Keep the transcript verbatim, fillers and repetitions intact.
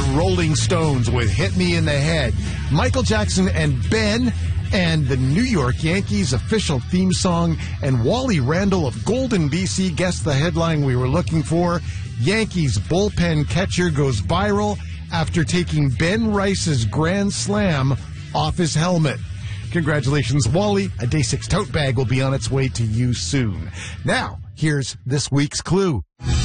Rolling Stones with Hit Me in the Head. Michael Jackson and Ben and the New York Yankees official theme song. And Wally Randall of Golden, B C guessed the headline we were looking for. Yankees bullpen catcher goes viral after taking Ben Rice's grand slam off his helmet. Congratulations, Wally. A Day six tote bag will be on its way to you soon. Now, here's this week's clue.